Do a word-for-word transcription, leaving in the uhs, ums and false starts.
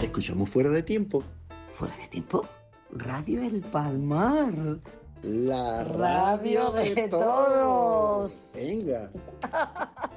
escuchamos Fuera de Tiempo. ¿Fuera de tiempo? Radio El Palmar. La Radio de todos. Venga.